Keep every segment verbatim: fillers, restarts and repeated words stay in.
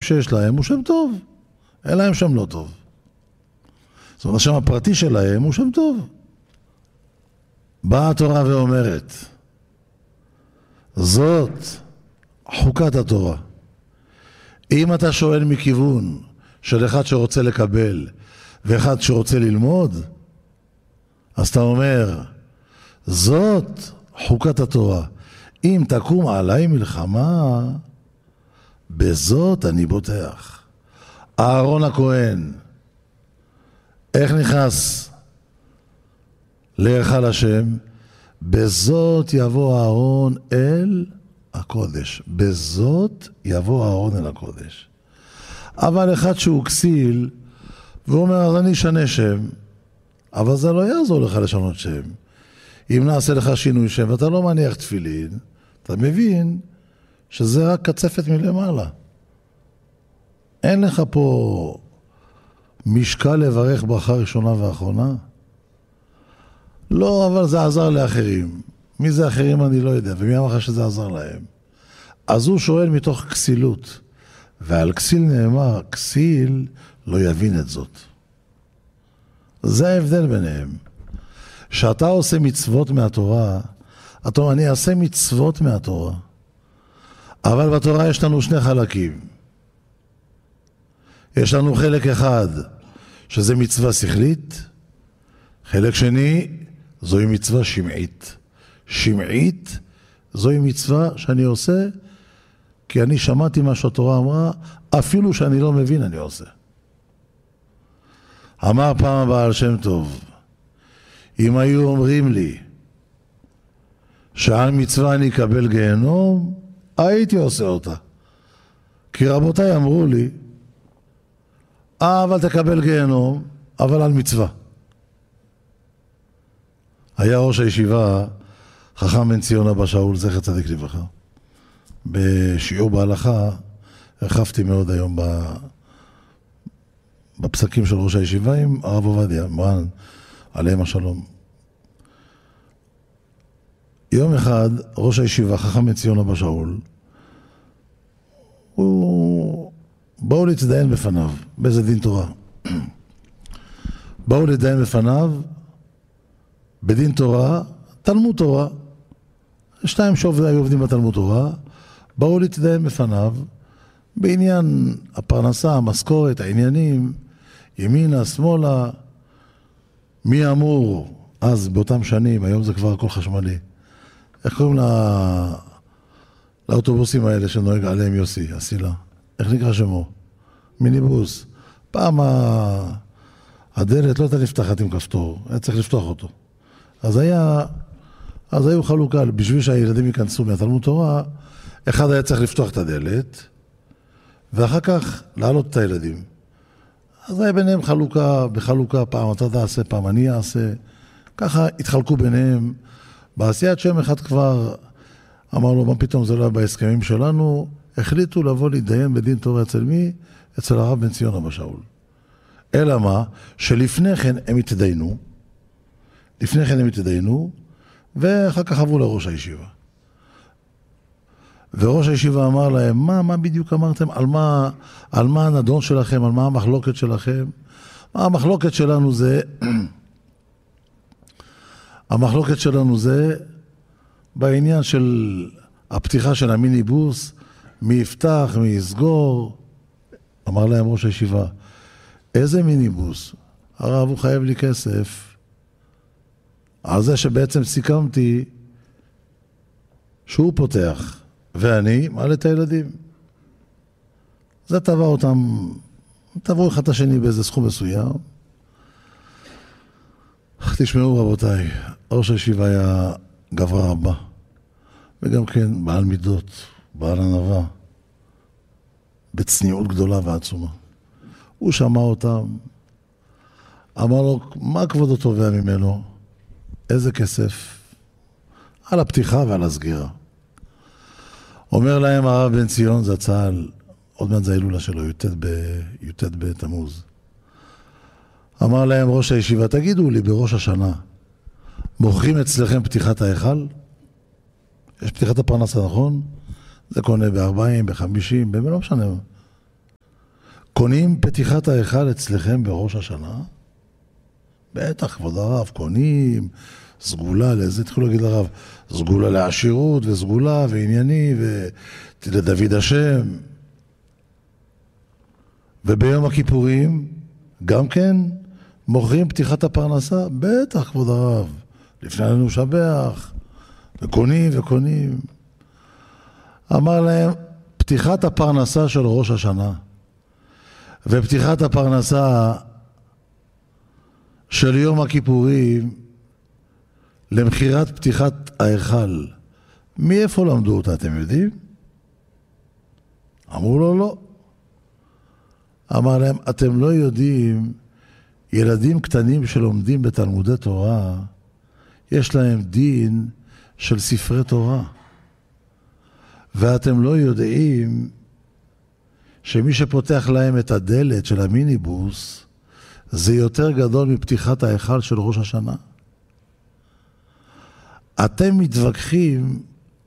שיש להם הוא שם טוב. אין להם שם לא טוב. זאת אומרת, השם הפרטי שלהם הוא שם טוב. באה התורה ואומרת, זאת חוקת התורה. אם אתה שואל מכיוון של אחד שרוצה לקבל ואחד שרוצה ללמוד, אז אתה אומר, זאת חוקת התורה. אם תקום עליי מלחמה, בזאת אני בוטח. אהרון הכהן, איך נכנס להיכל השם? בזאת יבוא אהרון אל הקודש. בזאת יבוא אהרון אל הקודש. אבל אחד שהוא כסיל, והוא אומר, אז אני אשנה שם, אבל זה לא יעזור לך לשנות שם. אם נעשה לך שינוי שם, ואתה לא מניח תפילין, אתה מבין שזה רק קצפת מלמעלה. אין לך פה משקל לברך ברכה ראשונה ואחרונה? לא, אבל זה עזר לאחרים. מי זה אחרים אני לא יודע, ומי אמר לך שזה עזר להם? אז הוא שואל מתוך כסילות, ועל כסיל נאמר, כסיל לא יבין את זאת. זה ההבדל ביניהם. שאתה עושה מצוות מהתורה, אתה אומר, אני אעשה מצוות מהתורה, אבל בתורה יש לנו שני חלקים. יש לנו חלק אחד, שזה מצווה שכלית, חלק שני, זוהי מצווה שמעית. שמעית, זוהי מצווה שאני עושה, כי אני שמעתי מה שהתורה אמרה, אפילו שאני לא מבין אני עושה. אמר פעם הבעל שם טוב, אם היו אומרים לי שעל מצווה אני אקבל גיהנום, הייתי עושה אותה. כי רבותיי אמרו לי, אה, אבל תקבל גיהנום, אבל על מצווה. היה ראש הישיבה, חכם בן ציון אבא שאול, זכר צדיק לברכה. בשיעור בהלכה, הרחבתי מאוד היום בפסקים של ראש הישיבה עם הרב עובדיה, מרן, עליהם השלום. יום אחד, ראש הישיבה, חכם בן ציון אבא שאול, הוא... באו להתדיין בפניו, באיזה דין תורה. באו להתדיין בפניו, בדין תורה, תלמוד תורה. שתיים שהיו עובדים בתלמוד תורה, באו להתדיין בפניו, בעניין הפרנסה, המשכורת, העניינים, ימינה, שמאלה, מי אמור, אז באותם שנים, היום זה כבר הכל חשמלי. איך קוראים לה... לאוטובוסים האלה שנוהג עליהם יוסי, הסילה? איך נקרא שמו? מיניבוס. פעם ה... הדלת לא הייתה נפתחת עם כפתור, היה צריך לפתוח אותו. אז היה, אז היו חלוקה, בשביל שהילדים ייכנסו מהתלמוד תורה, אחד היה צריך לפתוח את הדלת, ואחר כך להעלות את הילדים. אז היה ביניהם חלוקה, בחלוקה, פעם אתה תעשה, פעם אני אעשה. ככה התחלקו ביניהם. בעשיית שם אחד כבר אמר לו, מה פתאום זה לא היה בהסכמים שלנו, החליטו לבוא להתדיין בדין תורה אצל מי? אצל הרב בן ציון אבא שאול. אלא מה? שלפני כן הם התדיינו, לפני כן הם התדיינו, ואחר כך עברו לראש הישיבה. וראש הישיבה אמר להם, מה, מה בדיוק אמרתם? על מה, על מה הנדון שלכם? על מה המחלוקת שלכם? מה המחלוקת שלנו זה, המחלוקת שלנו זה, בעניין של הפתיחה של המיניבוס, מי יפתח, מי יסגור. אמר להם ראש הישיבה, איזה מיניבוס? הרב הוא חייב לי כסף. על זה שבעצם סיכמתי שהוא פותח, ואני מעלה את הילדים. זה טבע אותם, טבעו אחד השני באיזה סכום מסוים. תשמעו רבותיי, ראש הישיבה היה גברה רבה, וגם כן בעל מידות, בעל ענווה, בצניעות גדולה ועצומה. הוא שמע אותם, אמר לו, מה כבודו תובע ממנו? איזה כסף? על הפתיחה ועל הסגירה. אומר להם הרב בן ציון, זה הצהל, עוד מעט זה ההילולה שלו, י"ט בתמוז. אמר להם ראש הישיבה, תגידו לי בראש השנה, מוכרים אצלכם פתיחת ההיכל? יש פתיחת הפרנסה, נכון? זה קונה ב-ארבעים, ב-חמישים, לא משנה. קונים פתיחת ההיכל אצלכם בראש השנה? בטח, כבוד הרב, קונים, סגולה לזה, תתחילו להגיד לרב, סגולה לעשירות וסגולה וענייני ולדוד השם. וביום הכיפורים, גם כן, מוכרים פתיחת הפרנסה? בטח, כבוד הרב, לפני לנו שבח, וקונים וקונים. אמר להם, פתיחת הפרנסה של ראש השנה, ופתיחת הפרנסה של יום הכיפורים, למחירת פתיחת ההיכל, מאיפה למדו אותה, אתם יודעים? אמרו לו לא. אמר להם, אתם לא יודעים, ילדים קטנים שלומדים בתלמודי תורה, יש להם דין של ספרי תורה. ואתם לא יודעים שמי שפותח להם את הדלת של המיניבוס, זה יותר גדול מפתיחת ההיכל של ראש השנה. אתם מתווכחים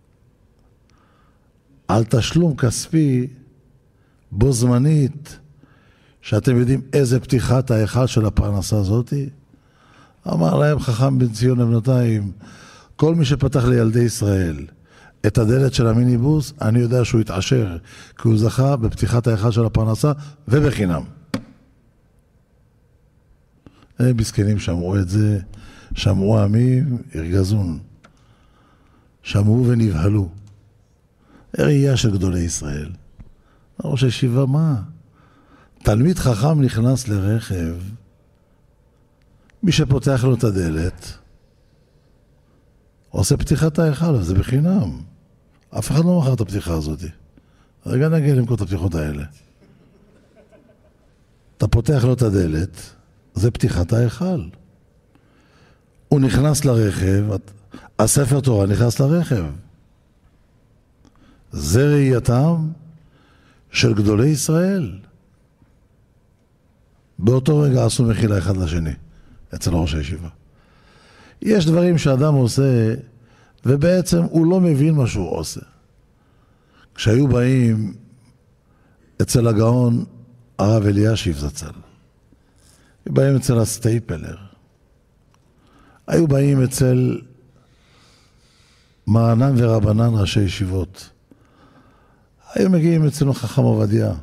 על תשלום כספי בו זמנית, שאתם יודעים איזה פתיחת ההיכל של הפרנסה הזאת? אמר להם חכם בן ציון לבנותיים, כל מי שפתח לילדי ישראל את הדלת של המיניבוס, אני יודע שהוא יתעשר, כי הוא זכה בפתיחת ההיכל של הפרנסה ובחינם. הם מסכנים שמעו את זה, שמעו עמים, הרגזון. שמעו ונבהלו. ראייה של גדולי ישראל. ראש הישיבה, מה? תלמיד חכם נכנס לרכב, מי שפותח לו את הדלת, עושה פתיחת ההיכל, זה בחינם. אף אחד לא מכר את הפתיחה הזאת. רגע נגיע למכור את הפתיחות האלה. אתה פותח לו את הדלת, זה פתיחת ההיכל. הוא נכנס לרכב, הספר תורה נכנס לרכב. זה ראייתם של גדולי ישראל. באותו רגע עשו מחילה אחד לשני, אצל ראש הישיבה. יש דברים שאדם עושה, ובעצם הוא לא מבין מה שהוא עושה. כשהיו באים אצל הגאון הרב אלישיב זצ"ל, היו באים אצל הסטייפלר, היו באים אצל מרנן ורבנן ראשי ישיבות, היו מגיעים אצלנו חכם עובדיה,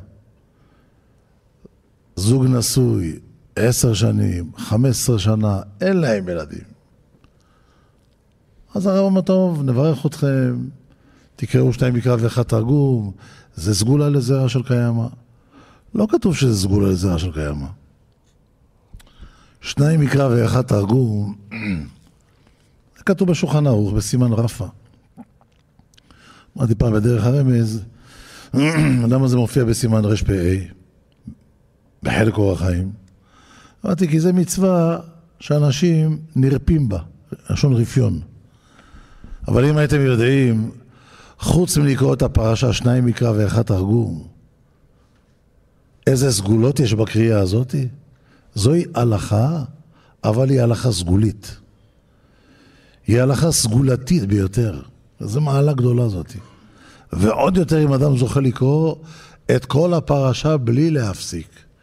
זוג נשוי, עשר שנים, חמש עשרה שנה, אין להם ילדים. אז הרב אומר, טוב, נברך אתכם, תקראו שתיים מקרא ואחד תרגום, זה סגולה לזרע של קיימא. לא כתוב שזה סגולה לזרע של קיימא. שניים מקרא ואחד תרגום, זה כתוב בשולחן ערוך, בסימן רפא. אמרתי פעם בדרך הרמז, למה זה מופיע בסימן רש פ"א, בחלק אורח חיים? אמרתי, כי זה מצווה שאנשים נרפים בה, לשון רפיון. אבל אם הייתם יודעים, חוץ מלקרוא את הפרשה, שניים מקרא ואחד תרגום, איזה סגולות יש בקריאה הזאת? זוהי הלכה, אבל היא הלכה סגולית. היא הלכה סגולתית ביותר. זו מעלה גדולה הזאת. ועוד יותר אם אדם זוכה לקרוא את כל הפרשה בלי להפסיק.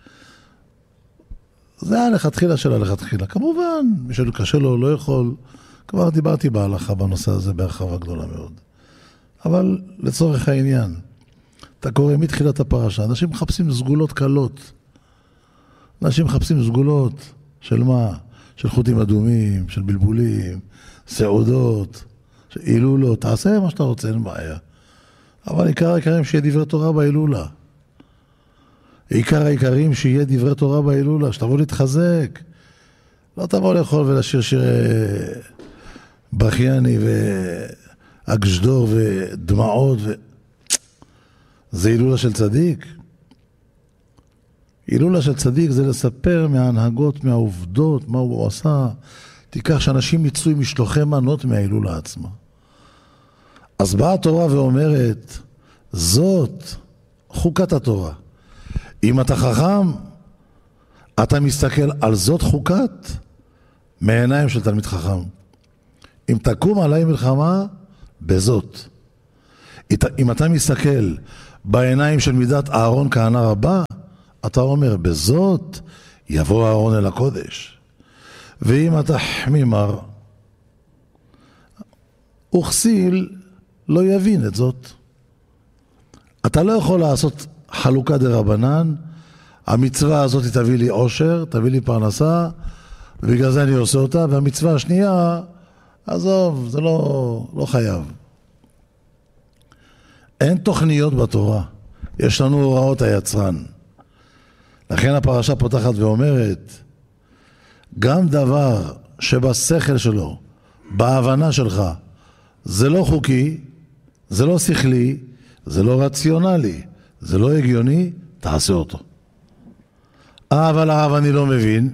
זה הלכתחילה של הלכתחילה. כמובן, מי שקשה לו לא יכול. כבר דיברתי בהלכה בנושא הזה בהרחבה גדולה מאוד. אבל לצורך העניין, אתה קורא מתחילת הפרשה, אנשים מחפשים סגולות קלות. אנשים מחפשים סגולות של מה? של חוטים אדומים, של בלבולים, סעודות, של הילולות. תעשה מה שאתה רוצה, אין בעיה. אבל עיקר העיקרים שיהיה דברי תורה בהילולה. עיקר העיקרים שיהיה דברי תורה בהילולה, שתבוא להתחזק. לא תבוא לאכול ולשיר שירי בכייני ואגשדור ודמעות. ו... זה הילולה של צדיק. הילולה של צדיק זה לספר מההנהגות, מהעובדות, מה הוא עשה. תיקח שאנשים יצאו עם משלוחי מנות מההילולה עצמה. אז באה התורה ואומרת, זאת חוקת התורה. אם אתה חכם, אתה מסתכל על זאת חוקת מעיניים של תלמיד חכם. אם תקום עליי מלחמה, בזאת. אם אתה מסתכל בעיניים של מידת אהרון כהנא רבה, אתה אומר, בזאת יבוא הארון אל הקודש. ואם אתה חמימר, וכסיל לא יבין את זאת. אתה לא יכול לעשות חלוקה דרבנן, המצווה הזאת תביא לי עושר, תביא לי פרנסה, ובגלל זה אני עושה אותה, והמצווה השנייה, עזוב, זה לא, לא חייב. אין תוכניות בתורה, יש לנו הוראות היצרן. לכן הפרשה פותחת ואומרת, גם דבר שבשכל שלו, בהבנה שלך, זה לא חוקי, זה לא שכלי, זה לא רציונלי, זה לא הגיוני, תעשה אותו. אבל הרב אני לא מבין,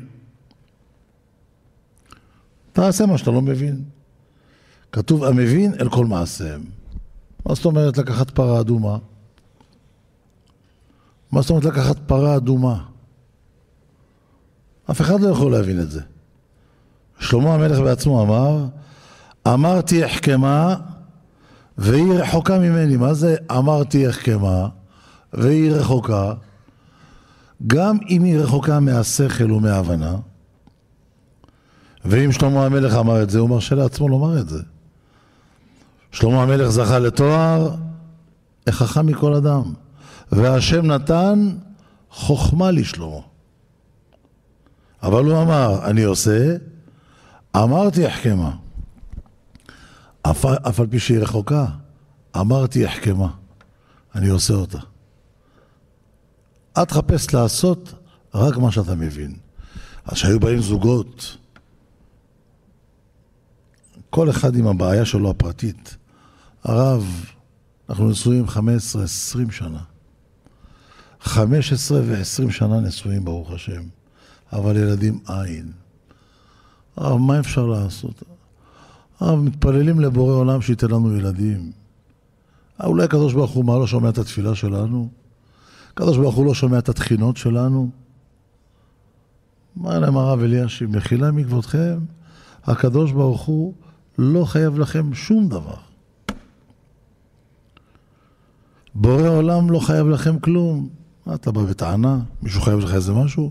תעשה מה שאתה לא מבין. כתוב המבין אל כל מעשיהם. מה זאת אומרת לקחת פרה אדומה? מה זאת אומרת לקחת פרה אדומה? אף אחד לא יכול להבין את זה. שלמה המלך בעצמו אמר, אמרתי החכמה והיא רחוקה ממני. מה זה אמרתי החכמה והיא רחוקה? גם אם היא רחוקה מהשכל ומההבנה, ואם שלמה המלך אמר את זה, הוא מרשה לעצמו לומר את זה. שלמה המלך זכה לתואר החכם מכל אדם, והשם נתן חוכמה לשלמה. אבל הוא אמר, אני עושה, אמרתי החכמה. אף, אף על פי שהיא רחוקה, אמרתי החכמה. אני עושה אותה. את חפש לעשות רק מה שאתה מבין. אז שהיו באים זוגות, כל אחד עם הבעיה שלו הפרטית. הרב, אנחנו נשואים חמש עשרה עשרים שנה. חמש עשרה ועשרים שנה נשואים ברוך השם. אבל ילדים אין. הרב, מה אפשר לעשות? הרב, מתפללים לבורא עולם שייתן לנו ילדים. אולי הקדוש ברוך הוא מה לא שומע את התפילה שלנו? הקדוש ברוך הוא לא שומע את התחינות שלנו? מה להם הרב אלישיב? מחילה מכבודכם, הקדוש ברוך הוא לא חייב לכם שום דבר. בורא עולם לא חייב לכם כלום. מה אתה בא בטענה? מישהו חייב לך איזה משהו?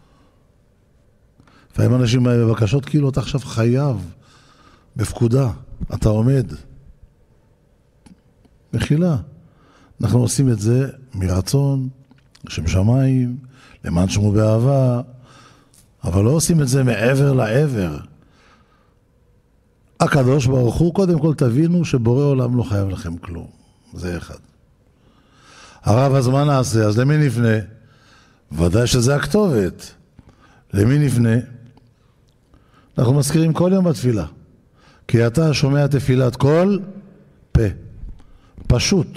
לפעמים אנשים בבקשות כאילו אתה עכשיו חייב בפקודה, אתה עומד. מחילה. אנחנו עושים את זה מרצון, לשם שמיים, למען שמו באהבה, אבל לא עושים את זה מעבר לעבר. הקדוש ברוך הוא, קודם כל תבינו שבורא עולם לא חייב לכם כלום. זה אחד. הרב, אז מה נעשה? אז למי נפנה? ודאי שזה הכתובת. למי נפנה? אנחנו מזכירים כל יום בתפילה. כי אתה שומע תפילת כל פה. פשוט.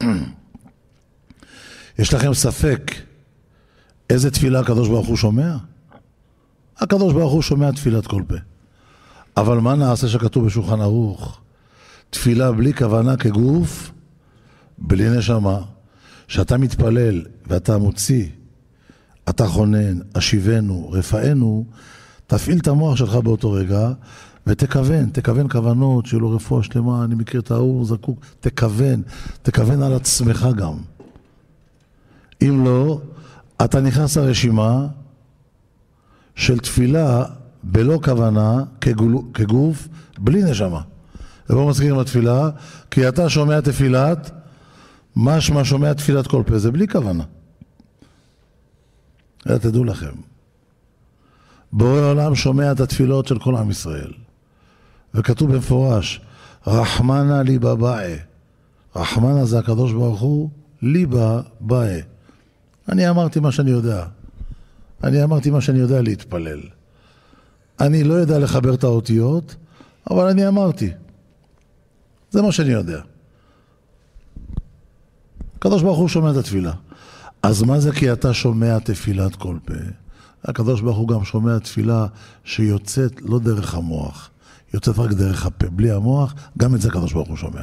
יש לכם ספק איזה תפילה הקדוש ברוך הוא שומע? הקדוש ברוך הוא שומע תפילת כל פה. אבל מה נעשה שכתוב בשולחן ערוך? תפילה בלי כוונה כגוף, בלי נשמה. שאתה מתפלל ואתה מוציא, אתה חונן, אשיבנו, רפאנו, תפעיל את המוח שלך באותו רגע, ותכוון, תכוון כוונות, שיהיה לו רפואה שלמה, אני מכיר את האור, זקוק, תכוון, תכוון על עצמך גם. אם לא, אתה נכנס לרשימה של תפילה בלא כוונה, כגול, כגוף, בלי נשמה. ובוא מזכירים לתפילה, כי אתה שומע תפילת, משמע שומע תפילת כל פה, זה בלי כוונה. אלא תדעו לכם. בורא עולם שומע את התפילות של כל עם ישראל. וכתוב במפורש, רחמנה ליבה באe. רחמנה זה הקדוש ברוך הוא, ליבה באe. אני אמרתי מה שאני יודע. אני אמרתי מה שאני יודע להתפלל. אני לא יודע לחבר את האותיות, אבל אני אמרתי. זה מה שאני יודע. הקדוש ברוך הוא שומע את התפילה. אז מה זה כי אתה שומע תפילת כל פה? הקדוש ברוך הוא גם שומע תפילה שיוצאת לא דרך המוח, יוצאת רק דרך הפה, בלי המוח, גם את זה הקדוש ברוך הוא שומע.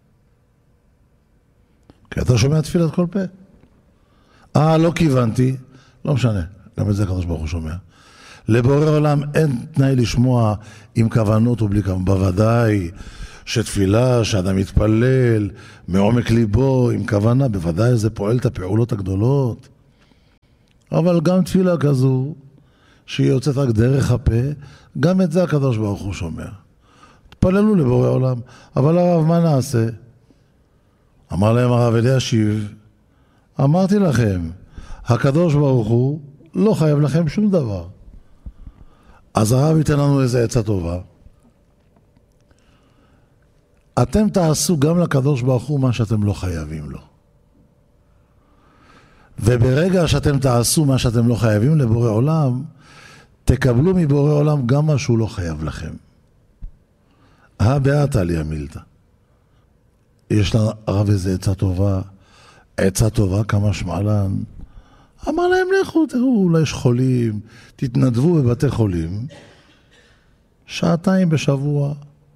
כי אתה שומע תפילת כל פה. אה, לא כיוונתי, לא משנה, גם את זה הקדוש ברוך הוא שומע. לבורא עולם אין תנאי לשמוע עם כוונות ובלי כוונות, בוודאי שתפילה, שאדם מתפלל מעומק ליבו עם כוונה, בוודאי זה פועל את הפעולות הגדולות. אבל גם תפילה כזו, שהיא יוצאת רק דרך הפה, גם את זה הקדוש ברוך הוא שומע. תפללו לבורא עולם, אבל הרב, מה נעשה? אמר להם הרב אלישיב, אמרתי לכם, הקדוש ברוך הוא לא חייב לכם שום דבר. אז הרב ייתן לנו איזה עצה טובה. אתם תעשו גם לקדוש ברוך הוא מה שאתם לא חייבים לו. וברגע שאתם תעשו מה שאתם לא חייבים לבורא עולם, תקבלו מבורא עולם גם מה שהוא לא חייב לכם. הבאתה לי המילתא. יש לרב איזה עצה טובה, עצה טובה כמה שמעלן. אמר להם, לכו, תראו, אולי יש חולים, תתנדבו בבתי חולים, שעתיים בשבוע,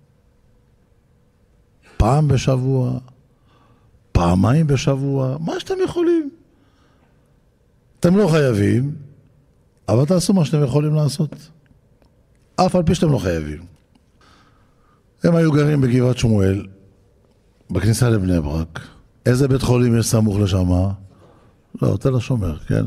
פעם בשבוע, פעמיים בשבוע, מה שאתם יכולים. אתם לא חייבים, אבל תעשו מה שאתם יכולים לעשות. אף על פי שאתם לא חייבים. הם היו גרים בגבעת שמואל, בכניסה לבני ברק. איזה בית חולים יש סמוך לשמה? לא, תל השומר, כן?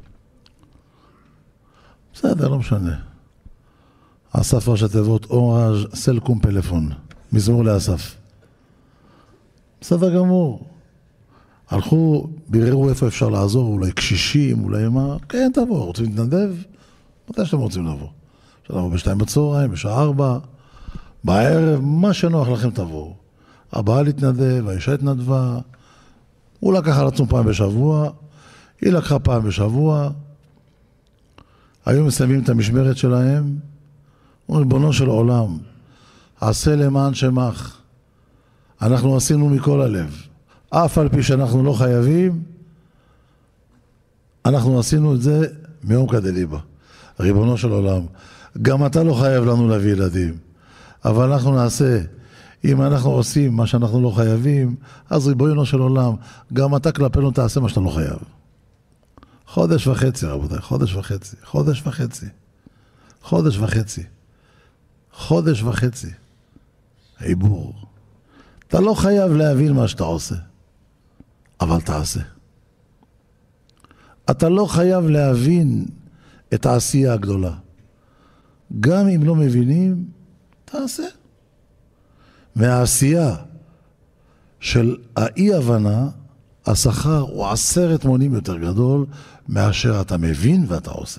בסדר, לא משנה. אסף ראש התיבות, אוראז' סלקום פלאפון, מזמור לאסף. בסדר גמור. הלכו, ביררו איפה אפשר לעזור, אולי קשישים, אולי מה, כן, תבוא, רוצים להתנדב? מתי שאתם רוצים לבוא? אפשר לבוא בשתיים בצהריים, בשעה ארבע, בערב, מה שנוח לכם תבואו. הבעל התנדב, האישה התנדבה, הוא לקח על עצמו פעם בשבוע, היא לקחה פעם בשבוע, היו מסיימים את המשמרת שלהם, ריבונו של עולם, עשה למען שמך, אנחנו עשינו מכל הלב, אף על פי שאנחנו לא חייבים, אנחנו עשינו את זה מעומקא דליבא. ריבונו של עולם, גם אתה לא חייב לנו להביא ילדים, אבל אנחנו נעשה, אם אנחנו עושים מה שאנחנו לא חייבים, אז ריבונו של עולם, גם אתה כלפינו תעשה מה שאתה לא חייב. חודש וחצי, רבותיי, חודש וחצי, חודש וחצי, חודש וחצי, חודש וחצי. עיבור. אתה לא חייב להבין מה שאתה עושה, אבל תעשה. אתה לא חייב להבין את העשייה הגדולה. גם אם לא מבינים, תעשה. מהעשייה של האי-הבנה, השכר הוא עשרת מונים יותר גדול מאשר אתה מבין ואתה עושה.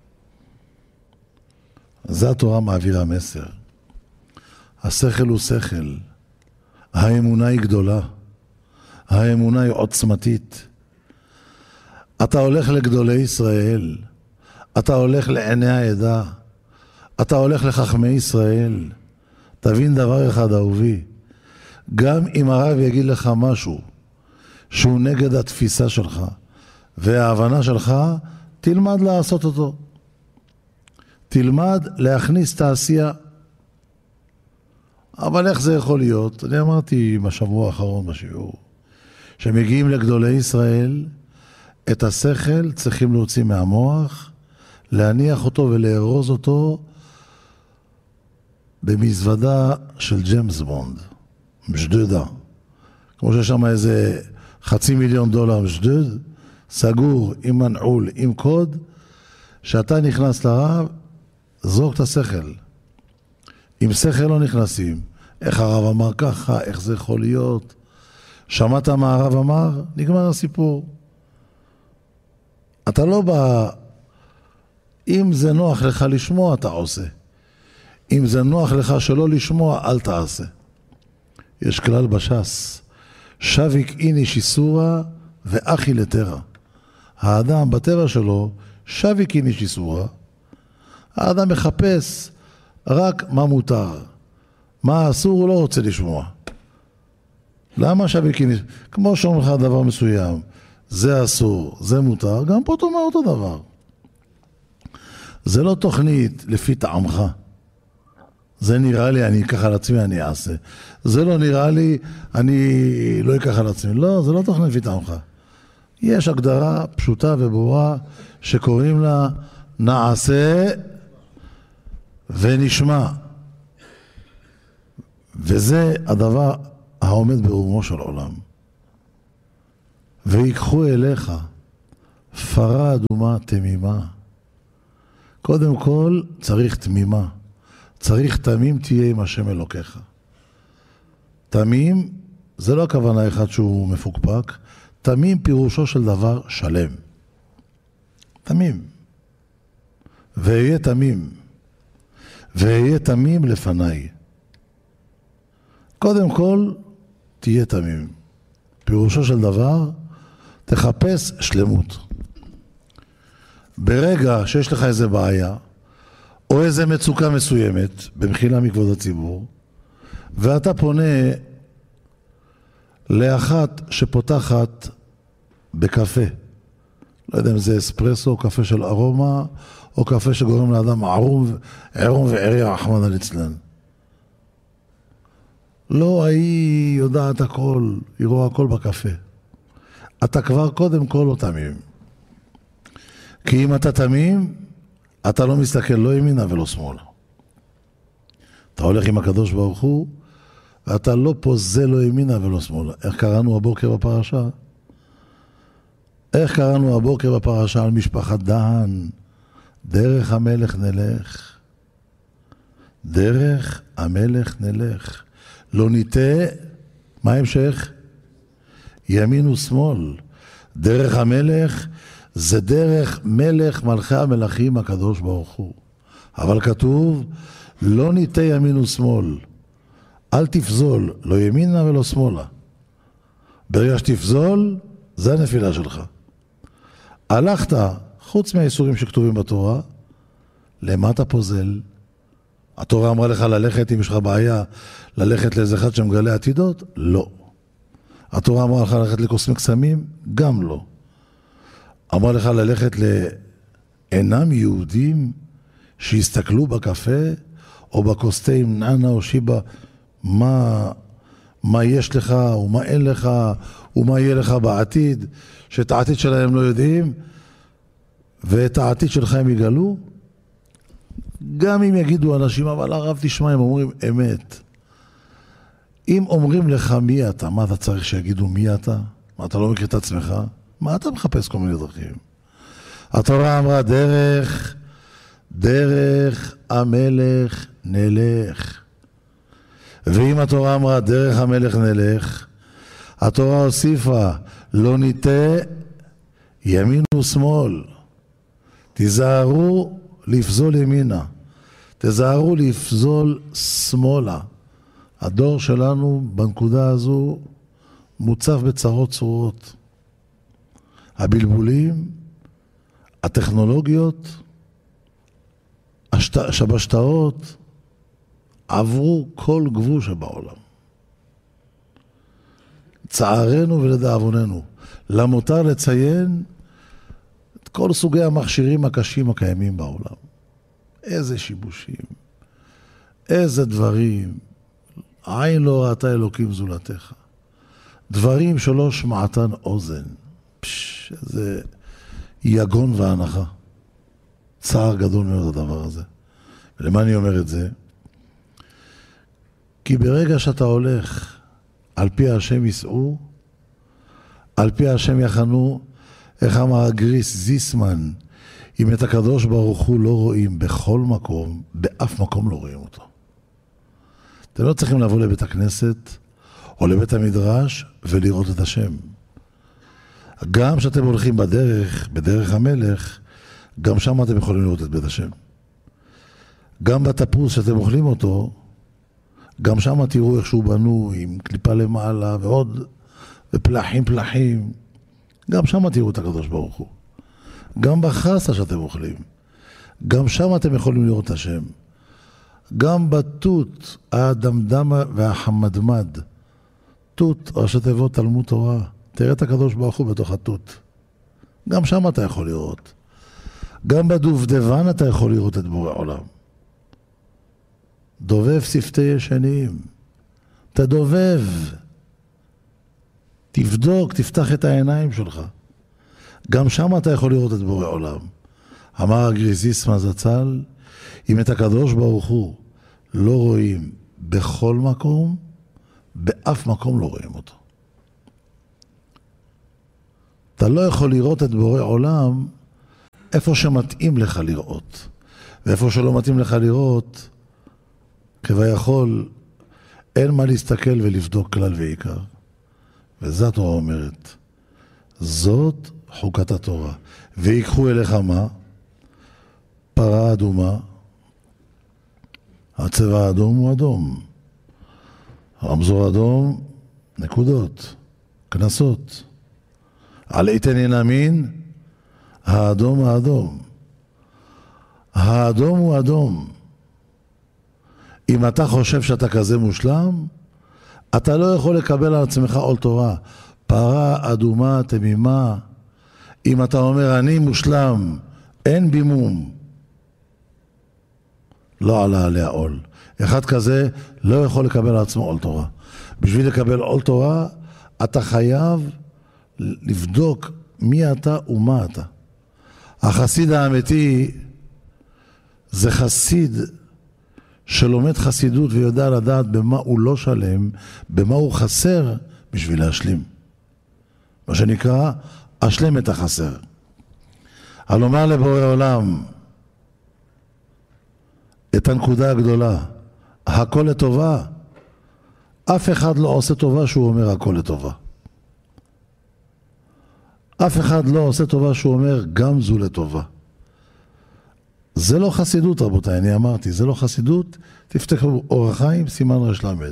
זה התורה מעבירה מסר. השכל הוא שכל. האמונה היא גדולה. האמונה היא עוצמתית. אתה הולך לגדולי ישראל. אתה הולך לעיני העדה. אתה הולך לחכמי ישראל. תבין דבר אחד אהובי. גם אם הרב יגיד לך משהו שהוא נגד התפיסה שלך וההבנה שלך, תלמד לעשות אותו. תלמד להכניס את העשייה. אבל איך זה יכול להיות? אני אמרתי בשבוע האחרון בשיעור, שמגיעים לגדולי ישראל, את השכל צריכים להוציא מהמוח, להניח אותו ולארוז אותו במזוודה של ג'יימס בונד, משדודה. כמו שיש שם איזה חצי מיליון דולר משדוד, סגור, עם מנעול, עם קוד, שאתה נכנס לרב, זרוק את השכל. עם שכל לא נכנסים. איך הרב אמר ככה, איך זה יכול להיות? שמעת מה הרב אמר? נגמר הסיפור. אתה לא בא, אם זה נוח לך לשמוע, אתה עושה. אם זה נוח לך שלא לשמוע, אל תעשה. יש כלל בש"ס, שוויק איני שיסורה ואחי לתרה. האדם בטבע שלו, שוויק איני שיסורה, האדם מחפש רק מה מותר. מה אסור הוא לא רוצה לשמוע. למה שוויק איני? כמו שאומר לך דבר מסוים, זה אסור, זה מותר, גם פה תאמר אותו דבר. זה לא תוכנית לפי טעמך. זה נראה לי, אני אקח על עצמי, אני אעשה. זה לא נראה לי, אני לא אקח על עצמי. לא, זה לא תוכנית לפי טעמך. יש הגדרה פשוטה וברורה שקוראים לה נעשה ונשמע. וזה הדבר העומד ברומו של עולם. ויקחו אליך פרה אדומה תמימה. קודם כל צריך תמימה. צריך תמים תהיה עם השם אלוקיך. תמים זה לא הכוונה אחד שהוא מפוקפק. תמים פירושו של דבר שלם. תמים. ואהיה תמים. ואהיה תמים לפניי. קודם כל תהיה תמים. פירושו של דבר תחפש שלמות. ברגע שיש לך איזה בעיה או איזה מצוקה מסוימת במחילה מכבוד הציבור, ואתה פונה לאחת שפותחת בקפה, לא יודע אם זה אספרסו או קפה של ארומה או קפה שגורם לאדם ערום, ערום ועריה רחמנא ליצלן. לא, היא יודעת הכל, היא רואה הכל בקפה. אתה כבר קודם כל לא תמים. כי אם אתה תמים, אתה לא מסתכל לא ימינה ולא שמאלה. אתה הולך עם הקדוש ברוך הוא, ואתה לא פוזה לא ימינה ולא שמאלה. איך קראנו הבוקר בפרשה? איך קראנו הבוקר בפרשה על משפחת דן? דרך המלך נלך. דרך המלך נלך. לא ניטה, מה המשך? ימין ושמאל. דרך המלך זה דרך מלך מלכי המלכים הקדוש ברוך הוא. אבל כתוב, לא ניטה ימין ושמאל. אל תפזול, לא ימינה ולא שמאלה. ברגע שתפזול, זה הנפילה שלך. הלכת, חוץ מהאיסורים שכתובים בתורה, למה אתה פוזל? התורה אמרה לך ללכת, אם יש לך בעיה, ללכת לאיזה אחד שמגלה עתידות? לא. התורה אמרה לך ללכת לקוסמי קסמים? גם לא. אמרה לך ללכת לאינם יהודים שיסתכלו בקפה או בקוסטי עם נענה או שיבה, מה, מה יש לך ומה אין לך ומה יהיה לך בעתיד, שאת העתיד שלהם לא יודעים ואת העתיד שלך הם יגלו? גם אם יגידו אנשים, אבל הרב תשמע, הם אומרים אמת. אם אומרים לך מי אתה, מה אתה צריך שיגידו מי אתה? מה, אתה לא מכיר את עצמך? מה אתה מחפש כל מיני דרכים? התורה אמרה דרך, דרך המלך נלך. ואם התורה אמרה דרך המלך נלך, התורה הוסיפה לא ניטה ימין ושמאל. תיזהרו לפזול ימינה, תזהרו לפזול שמאלה. הדור שלנו בנקודה הזו מוצף בצרות צרורות. הבלבולים, הטכנולוגיות, השבשתאות עברו כל גבול שבעולם. צערנו ולדאבוננו, למותר לציין את כל סוגי המכשירים הקשים הקיימים בעולם. איזה שיבושים, איזה דברים, עין לא ראתה אלוקים זולתך. דברים שלא שמעתן אוזן. פש, איזה יגון והנחה. צער גדול מאוד הדבר הזה. ולמה אני אומר את זה? כי ברגע שאתה הולך על פי השם יסעו, על פי השם יחנו, איך אמר הגריס זיסמן, אם את הקדוש ברוך הוא לא רואים בכל מקום, באף מקום לא רואים אותו. אתם לא צריכים לבוא לבית הכנסת או לבית המדרש ולראות את השם. גם שאתם הולכים בדרך, בדרך המלך, גם שם אתם יכולים לראות את בית השם. גם בתפוס שאתם אוכלים אותו, גם שם תראו איך שהוא בנו עם קליפה למעלה ועוד, ופלחים פלחים. גם שם תראו את הקדוש ברוך הוא. גם בחסה שאתם אוכלים, גם שם אתם יכולים לראות את השם. גם בתות, האדמדם והחמדמד, תות, ראשי תיבות תלמוד תורה, תראה את הקדוש ברוך הוא בתוך התות. גם שם אתה יכול לראות. גם בדובדבן אתה יכול לראות את בורא עולם. דובב שפתי ישנים, תדובב, תבדוק, תפתח את העיניים שלך. גם שם אתה יכול לראות את בורא עולם. אמר הגריזיסמה זצ"ל, אם את הקדוש ברוך הוא לא רואים בכל מקום, באף מקום לא רואים אותו. אתה לא יכול לראות את בורא עולם איפה שמתאים לך לראות. ואיפה שלא מתאים לך לראות, כביכול, אין מה להסתכל ולבדוק כלל ועיקר. וזה התורה אומרת. זאת חוקת התורה. ויקחו אליך מה? פרה אדומה. הצבע האדום הוא אדום. רמזור אדום, נקודות, כנסות. על איתן ינמין, האדום האדום. האדום הוא אדום. אם אתה חושב שאתה כזה מושלם, אתה לא יכול לקבל על עצמך עול תורה. פרה אדומה תמימה. אם אתה אומר אני מושלם, אין בימום, לא עלה עליה עול. אחד כזה לא יכול לקבל על עצמו עול תורה. בשביל לקבל עול תורה, אתה חייב לבדוק מי אתה ומה אתה. החסיד האמיתי זה חסיד שלומד חסידות ויודע לדעת במה הוא לא שלם, במה הוא חסר בשביל להשלים. מה שנקרא, אשלם את החסר. על לומר לבורא עולם את הנקודה הגדולה, הכל לטובה. אף אחד לא עושה טובה שהוא אומר הכל לטובה. אף אחד לא עושה טובה שהוא אומר גם זו לטובה. זה לא חסידות, רבותיי, אני אמרתי, זה לא חסידות. תפתחו אור החיים, סימן רש למד.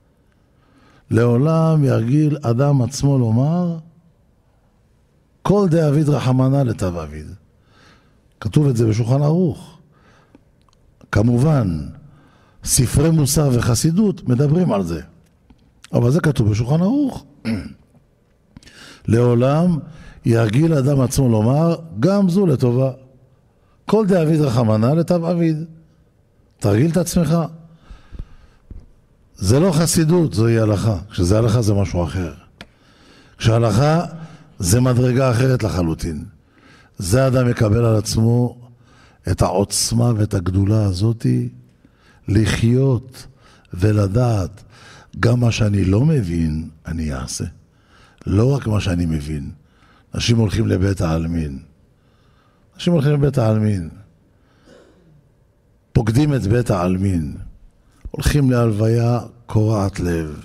לעולם ירגיל אדם עצמו לומר כל דאביד רחמנה לטב אביד. כתוב את זה בשולחן ערוך. כמובן, ספרי מוסר וחסידות מדברים על זה. אבל זה כתוב בשולחן ערוך. לעולם ירגיל אדם עצמו לומר גם זו לטובה. כל דאביד רחמנה לטב אביד. תרגיל את עצמך. זה לא חסידות, זוהי הלכה. כשזה הלכה זה משהו אחר. כשהלכה זה מדרגה אחרת לחלוטין. זה אדם מקבל על עצמו את העוצמה ואת הגדולה הזאת, לחיות ולדעת גם מה שאני לא מבין, אני אעשה. לא רק מה שאני מבין. אנשים הולכים לבית העלמין. אנשים הולכים לבית העלמין. פוקדים את בית העלמין. הולכים להלוויה קורעת לב.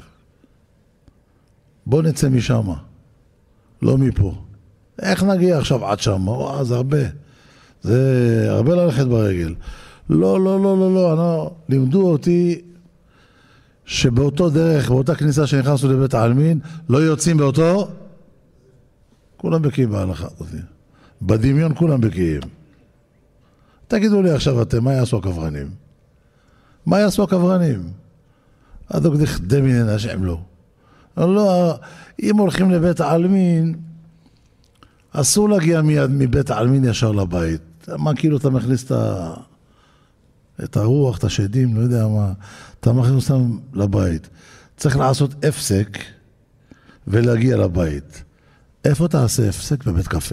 בוא נצא משם. לא מפה. איך נגיע עכשיו עד שם? או, זה הרבה. זה הרבה ללכת ברגל. לא, לא, לא, לא, לא. לא. לימדו אותי שבאותו דרך, באותה כניסה שנכנסו לבית העלמין, לא יוצאים באותו. כולם בקיאים בהלכה. בדמיון כולם בקיאים. תגידו לי עכשיו אתם, מה יעשו הכוורנים? מה יעשו הכוורנים? הדוק דמין נשם לו. לא, אם הולכים לבית העלמין, אסור להגיע מיד מבית העלמין ישר לבית. מה כאילו אתה מכניס את, ה... את הרוח, את השדים, לא יודע מה, אתה מכניס אותם לבית. צריך לעשות הפסק ולהגיע לבית. איפה תעשה הפסק? בבית קפה.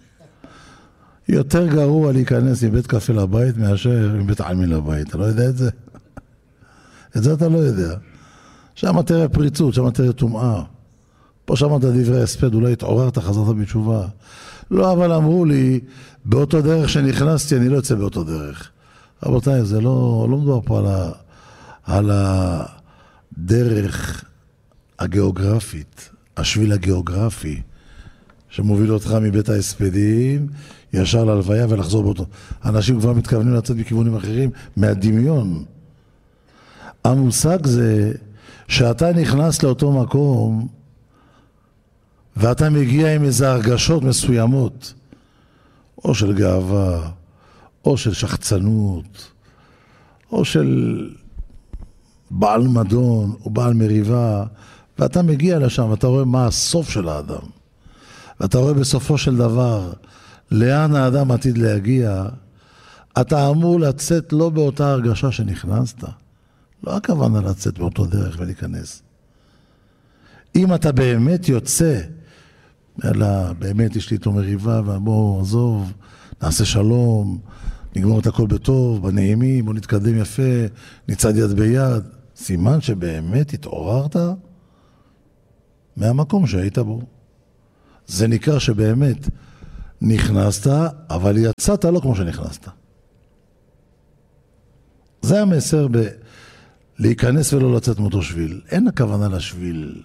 יותר גרוע להיכנס מבית קפה לבית מאשר מבית העלמין לבית. אתה לא יודע את זה? את זה אתה לא יודע. שם תראה פריצות, שם תראה טומאה. פה שמעת דברי הספד, אולי התעוררת, חזרת בתשובה. לא, אבל אמרו לי, באותו דרך שנכנסתי, אני לא יוצא באותו דרך. רבותיי, זה לא, לא מדובר פה על, ה, על הדרך הגיאוגרפית, השביל הגיאוגרפי, שמוביל אותך מבית ההספדים, ישר להלוויה ולחזור באותו. אנשים כבר מתכוונים לצאת בכיוונים אחרים, מהדמיון. המושג זה שאתה נכנס לאותו מקום, ואתה מגיע עם איזה הרגשות מסוימות, או של גאווה, או של שחצנות, או של בעל מדון, או בעל מריבה, ואתה מגיע לשם, ואתה רואה מה הסוף של האדם. ואתה רואה בסופו של דבר, לאן האדם עתיד להגיע, אתה אמור לצאת לא באותה הרגשה שנכנסת. לא הכוונה לצאת באותו דרך ולהיכנס. אם אתה באמת יוצא, אלא באמת יש לי איתו מריבה, ובוא עזוב, נעשה שלום, נגמור את הכל בטוב, בנעימים, בוא נתקדם יפה, נצעד יד ביד. סימן שבאמת התעוררת מהמקום שהיית בו. זה נקרא שבאמת נכנסת, אבל יצאת לא כמו שנכנסת. זה המסר ב... להיכנס ולא לצאת מאותו שביל. אין הכוונה לשביל.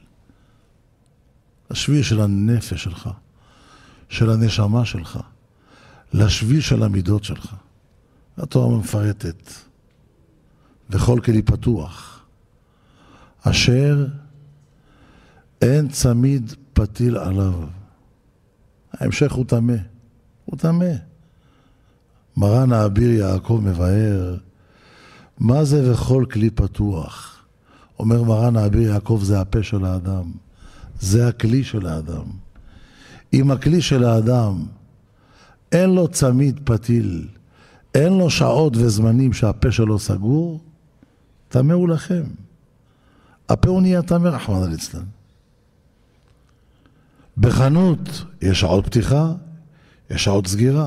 השביל של הנפש שלך, של הנשמה שלך, לשביל של המידות שלך. התורה מפרטת, וכל כלי פתוח, אשר אין צמיד פתיל עליו. ההמשך הוא תמה, הוא תמה. מרן האביר יעקב מבאר, מה זה וכל כלי פתוח? אומר מרן האביר יעקב, זה הפה של האדם, זה הכלי של האדם. אם הכלי של האדם אין לו צמיד פתיל, אין לו שעות וזמנים שהפה שלו סגור, תמהו לכם. הפה הוא נהיה תמה, רחמנא ליצלן. בחנות יש שעות פתיחה, יש שעות סגירה.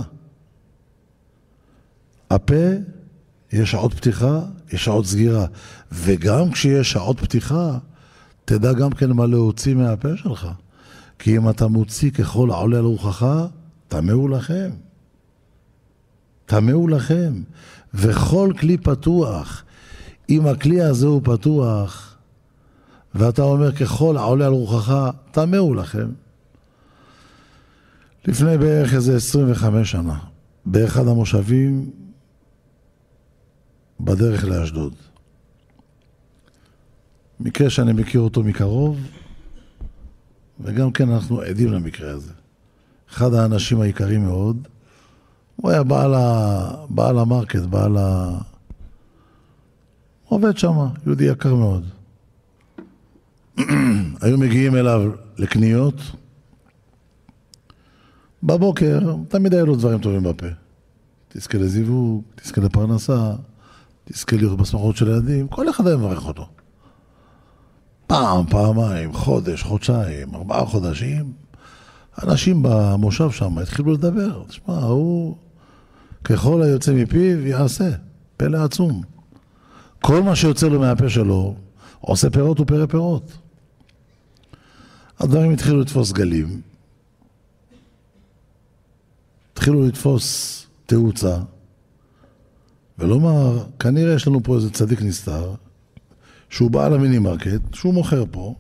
הפה יש שעות פתיחה, יש שעות סגירה. וגם כשיש שעות פתיחה, תדע גם כן מה להוציא מהפה שלך. כי אם אתה מוציא ככל העולה על רוחך, תמהו לכם. תמהו לכם. וכל כלי פתוח, אם הכלי הזה הוא פתוח, ואתה אומר ככל העולה על רוחך, תמהו לכם. לפני בערך איזה עשרים וחמש שנה, באחד המושבים, בדרך לאשדוד. מקרה שאני מכיר אותו מקרוב, וגם כן אנחנו עדים למקרה הזה. אחד האנשים העיקריים מאוד, הוא היה בעל, ה... בעל המרקט, בעל ה... עובד שם, יהודי יקר מאוד. היו מגיעים אליו לקניות, בבוקר, תמיד היו לו דברים טובים בפה. תזכה לזיווג, תזכה לפרנסה, תזכה להיות בשמחות של ילדים, כל אחד היה מברך אותו. פעם, פעמיים, חודש, חודשיים, ארבעה חודשים, אנשים במושב שם התחילו לדבר. תשמע, הוא ככל היוצא מפיו יעשה, פלא עצום. כל מה שיוצא לו מהפה שלו, עושה פירות ופרא פירות. הדברים התחילו לתפוס גלים, התחילו לתפוס תאוצה, ולומר, כנראה יש לנו פה איזה צדיק נסתר, שהוא בעל המיני מרקט, שהוא מוכר פה,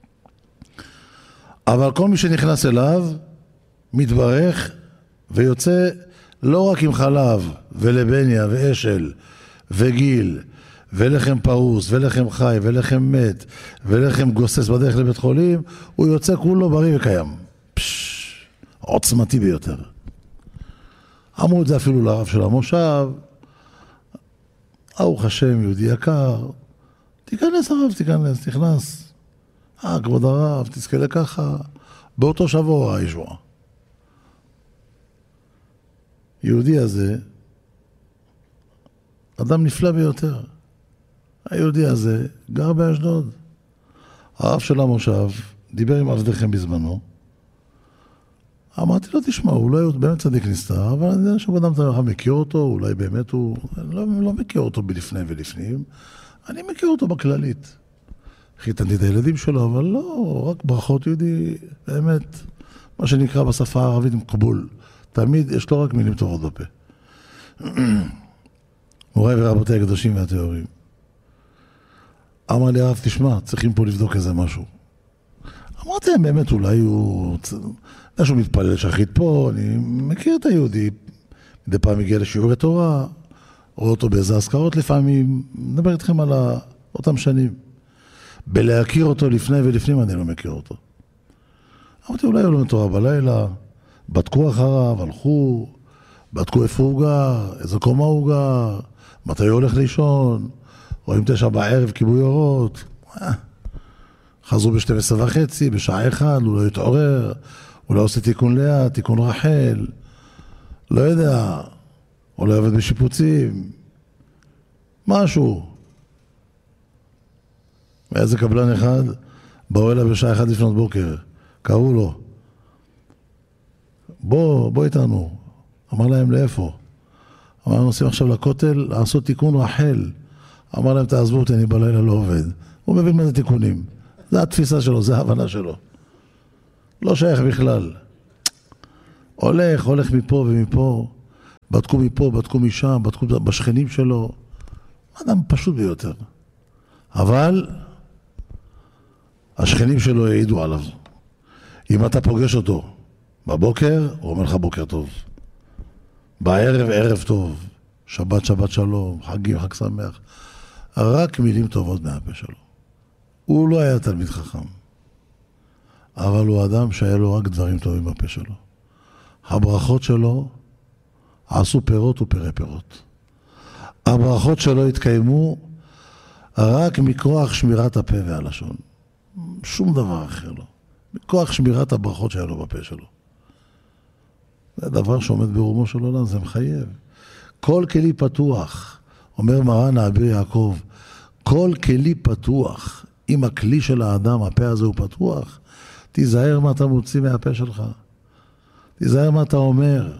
אבל כל מי שנכנס אליו, מתברך ויוצא לא רק עם חלב ולבניה ואשל וגיל ולחם פרוס ולחם חי ולחם מת ולחם גוסס בדרך לבית חולים, הוא יוצא כולו בריא וקיים. פש, עוצמתי ביותר. אמרו את זה אפילו לרב של המושב, ברוך השם, יהודי יקר, תיכנס הרב, תיכנס, תכנס. אה, כבוד הרב, תזכה לככה. באותו שבוע הישועה. יהודי הזה, אדם נפלא ביותר. היהודי הזה גר באשדוד. הרב של המושב דיבר עם עבדיכם בזמנו. אמרתי לו, תשמע, הוא לא באמת צדיק נסתר, אבל אני יודע שבאדם אתה מכיר אותו, אולי באמת הוא, לא, לא מכיר אותו בלפני ולפנים, אני מכיר אותו בכללית. חיתנתי את הילדים שלו, אבל לא, רק ברכות יהודי, באמת, מה שנקרא בשפה הערבית עם קבול. תמיד יש לו רק מילים טובות בפה. מוריי ורבותיי הקדושים והטהורים. אמר לי הרב, תשמע, צריכים פה לבדוק איזה משהו. אמרתי להם, באמת, אולי הוא... משהו מתפלל שחית פה, אני מכיר את היהודי, מדי פעם הגיע לשיעורי תורה, רואה אותו באיזה הזכרות לפעמים, מדבר איתכם על אותם שנים. בלהכיר אותו לפני ולפנים אני לא מכיר אותו. אמרתי, אולי הוא לא מתורה בלילה, בדקו אחריו, הלכו, בדקו איפה הוא גר, איזה קומה הוא גר, מתי הוא הולך לישון, רואים תשע בערב כיבוי אורות, חזרו ב-שתים עשרה וחצי, בשעה אחד, הוא לא יתעורר, הוא לא עושה תיקון לאה, תיקון רחל, לא יודע, הוא לא עובד בשיפוצים, משהו. ואיזה קבלן אחד, באו אליו בשעה אחד לפנות בוקר, קראו לו, בוא, בוא איתנו. אמר להם, לאיפה? אמר להם, נוסעים עכשיו לכותל, לעשות תיקון רחל. אמר להם, תעזבו אותי, אני בלילה לא עובד. הוא מבין מה זה תיקונים. זה התפיסה שלו, זה ההבנה שלו. לא שייך בכלל. הולך, הולך מפה ומפה, בדקו מפה, בדקו משם, בדקו בשכנים שלו, אדם פשוט ביותר. אבל השכנים שלו יעידו עליו. אם אתה פוגש אותו בבוקר, הוא אומר לך בוקר טוב. בערב, ערב טוב. שבת, שבת שלום, חגים, חג שמח. רק מילים טובות מהפה שלו. הוא לא היה תלמיד חכם. אבל הוא אדם שהיה לו רק דברים טובים בפה שלו. הברכות שלו עשו פירות ופרי פירות. הברכות שלו התקיימו רק מכוח שמירת הפה והלשון. שום דבר אחר לא. מכוח שמירת הברכות שהיה לו בפה שלו. זה דבר שעומד ברומו של עולם, זה מחייב. כל כלי פתוח, אומר מרן האביר יעקב, כל כלי פתוח, אם הכלי של האדם, הפה הזה הוא פתוח, תיזהר מה אתה מוציא מהפה שלך. תיזהר מה אתה אומר.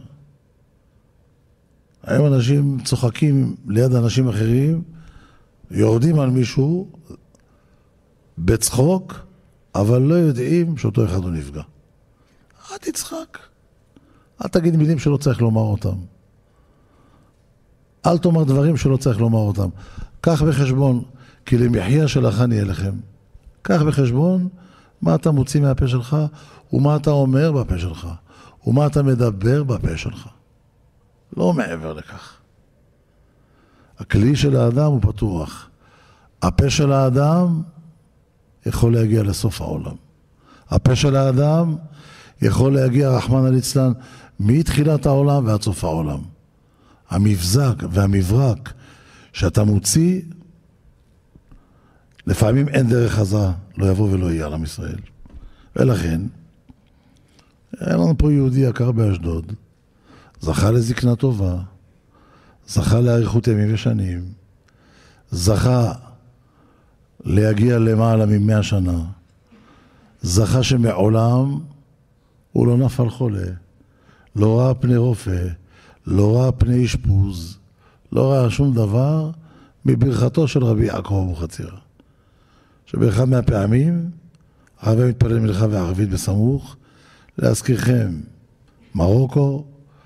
היום אנשים צוחקים ליד אנשים אחרים, יורדים על מישהו בצחוק, אבל לא יודעים שאותו אחד הוא נפגע. אל תצחק. אל תגיד מילים שלא צריך לומר אותם. אל תאמר דברים שלא צריך לומר אותם. קח בחשבון, כי למחיה שלך נהיה לכם. קח בחשבון מה אתה מוציא מהפה שלך, ומה אתה אומר בפה שלך, ומה אתה מדבר בפה שלך. לא מעבר לכך. הכלי של האדם הוא פתוח. הפה של האדם יכול להגיע לסוף העולם. הפה של האדם יכול להגיע, רחמנא ליצלן, מתחילת העולם ועד סוף העולם. המבזק והמברק שאתה מוציא, לפעמים אין דרך חזרה, לא יבוא ולא יהיה על עם ישראל. ולכן, היה לנו פה יהודי יקר באשדוד, זכה לזקנה טובה, זכה לאריכות ימים ושנים, זכה להגיע למעלה ממאה שנה, זכה שמעולם הוא לא נפל חולה, לא ראה פני רופא, לא ראה פני אשפוז, לא ראה שום דבר מברכתו של רבי יעקב אבוחצירא. שבאחד מהפעמים, הרב מתפלל מנחה וערבית בסמוך, להזכירכם, מרוקו,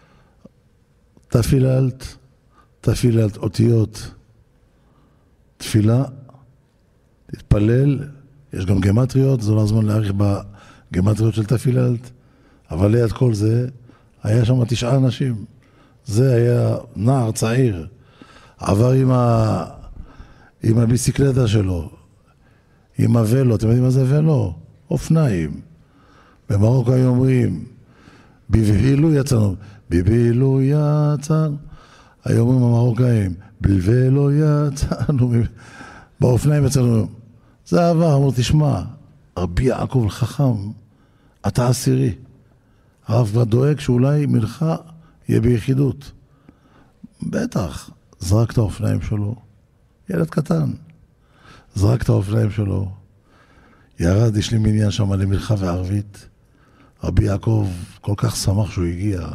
תפיללת, תפיללת אותיות תפילה, תתפלל, יש גם גמטריות, זה לא הזמן להאריך בגמטריות של תפיללת, אבל ליד כל זה, היה שם תשעה אנשים. זה היה נער צעיר, עבר עם, ה... עם הביסיקלטה שלו, עם הוולו, אתם יודעים מה זה ולו? אופניים. במרוקו היו אומרים, בבהילו יצאנו, בבהילו יצאנו, היו אומרים המרוקאים, בלבלו יצאנו, באופניים יצאנו. זה עבר, אמרו, תשמע, רבי יעקב חכם, אתה עשירי. הרב כבר דואג שאולי מלכה יהיה ביחידות. בטח, זרק את האופניים שלו, ילד קטן, זרק את האופניים שלו, ירד, יש לי מניין שם למלכה וערבית, רבי יעקב כל כך שמח שהוא הגיע,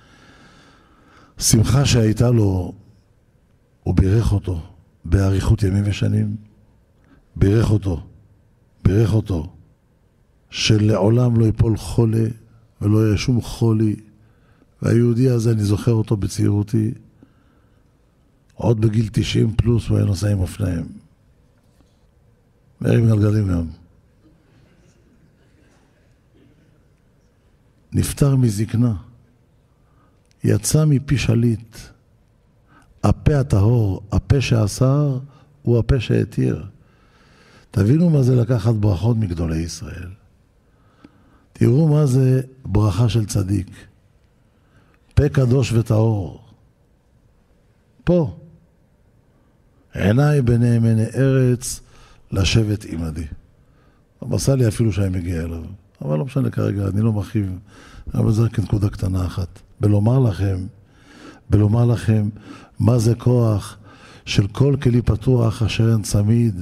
שמחה שהייתה לו, הוא בירך אותו, באריכות ימים ושנים, בירך אותו, בירך אותו, שלעולם לא ייפול חולה, ולא יהיה שום חולי, והיהודי הזה, אני זוכר אותו בצעירותי, עוד בגיל תשעים פלוס הוא היה נוסע עם אופניים. מרים גלגלים גם. נפטר מזקנה. יצא מפי שליט. הפה הטהור, הפה שאסר, הוא הפה שהתיר. תבינו מה זה לקחת ברכות מגדולי ישראל. תראו מה זה ברכה של צדיק. פה קדוש וטהור. פה. עיניי בני מני ארץ לשבת עמדי. עשה לי אפילו שאני מגיע אליו. אבל לא משנה כרגע, אני לא מרחיב. אבל זה רק נקודה קטנה אחת. בלומר לכם, בלומר לכם מה זה כוח של כל כלי פתוח אשר אין צמיד,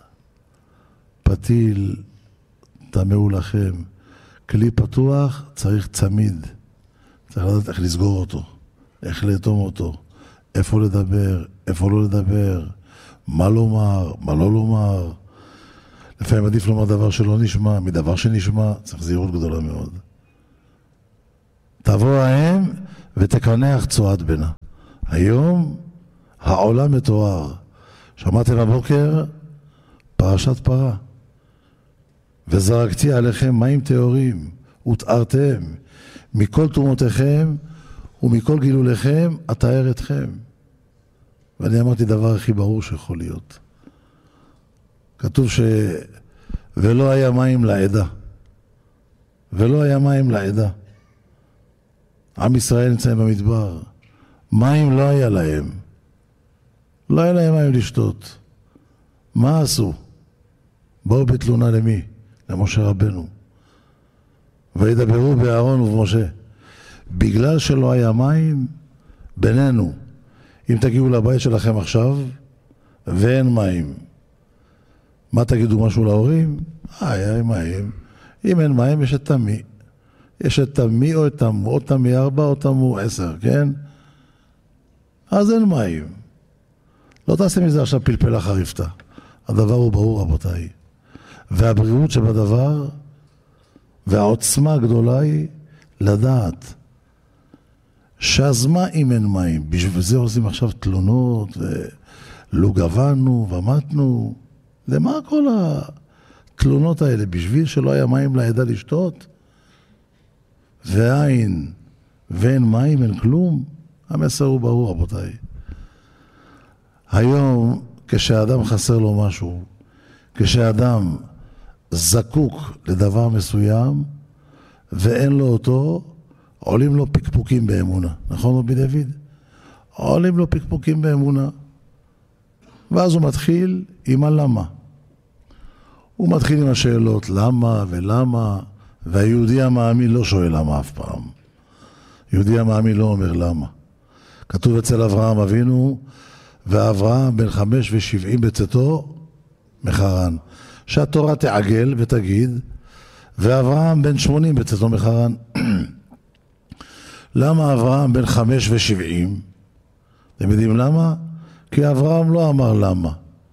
פתיל, תמהו לכם. כלי פתוח צריך צמיד. צריך לדעת איך לסגור אותו, איך לאטום אותו, איפה לדבר, איפה לא לדבר, מה לומר, מה לא לומר. לפעמים עדיף לומר דבר שלא נשמע, מדבר שנשמע, צריך זהירות גדולה מאוד. תבוא האם ותקנח צועד בנה. היום העולם מתואר. שמעתם הבוקר פרשת פרה. וזרקתי עליכם מים טהורים, ותארתם מכל תרומותיכם ומכל גילוליכם אתאר אתכם. ואני אמרתי דבר הכי ברור שיכול להיות. כתוב ש... ולא היה מים לעדה. ולא היה מים לעדה. עם ישראל נמצאים במדבר. מים לא היה להם. לא היה להם מים לשתות. מה עשו? באו בתלונה למי? למשה רבנו. וידברו באהרון ובמשה. בגלל שלא היה מים, בינינו, אם תגיעו לבית שלכם עכשיו, ואין מים, מה תגידו משהו להורים? אה, היה מים. אם אין מים, יש את תמי. יש את תמי או את תמו, או תמי ארבע או תמו עשר, כן? אז אין מים. לא תעשה מזה עכשיו פלפלה חריפתה. הדבר הוא ברור, רבותיי. והבריאות שבדבר, והעוצמה הגדולה היא לדעת שאז מה אם אין מים? בשביל זה עושים עכשיו תלונות, ולא גבנו ומתנו. למה כל התלונות האלה? בשביל שלא היה מים לעדה לשתות? ואין, ואין מים, אין כלום. המסר הוא ברור, רבותיי. היום, כשאדם חסר לו משהו, כשאדם זקוק לדבר מסוים, ואין לו אותו, עולים לו פקפוקים באמונה. נכון רבי דוד? עולים לו פקפוקים באמונה. ואז הוא מתחיל עם הלמה. הוא מתחיל עם השאלות למה ולמה, והיהודי המאמין לא שואל למה אף פעם. יהודי המאמין לא אומר למה. כתוב אצל אברהם אבינו, ואברהם בן חמש ושבעים בצאתו מחרן. שהתורה תעגל ותגיד, ואברהם בן שמונים בצאתו מחרן. למה אברהם בן חמש ושבעים? אתם יודעים למה? כי אברהם לא אמר למה.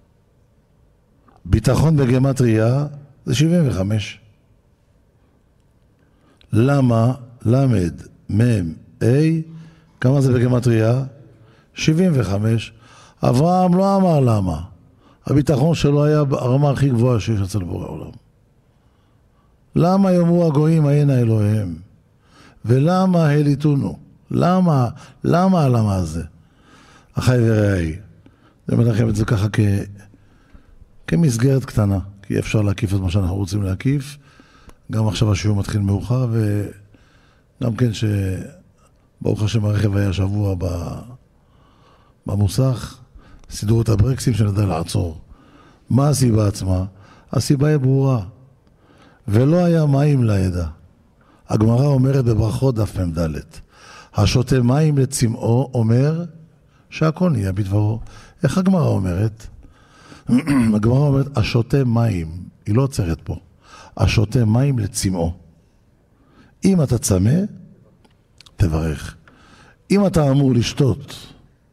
ביטחון בגמטריה זה שבעים וחמש. למה? למד, מם, אי, כמה זה בגמטריה? שבעים וחמש. אברהם לא אמר למה. הביטחון שלו היה הרמה הכי גבוהה שיש אצל בורא עולם. למה יאמרו הגויים היינה אלוהיהם? ולמה הליטונו? למה? למה הלמה הזה? אחי ורעי. זה מנחם את זה ככה כ... כמסגרת קטנה, כי אפשר להקיף את מה שאנחנו רוצים להקיף. גם עכשיו השיעור מתחיל מאוחר, וגם כן שברוך השם הרכב היה שבוע במוסך, סידרו את הברקסים שנדע לעצור. מה הסיבה עצמה? הסיבה היא ברורה. ולא היה מים לעדה. הגמרא אומרת בברכות דף מ"ד, השותה מים לצמאו אומר שהכל נהיה בדברו. איך הגמרא אומרת? הגמרא אומרת, השותה מים, היא לא עוצרת פה, השותה מים לצמאו. אם אתה צמא, תברך. אם אתה אמור לשתות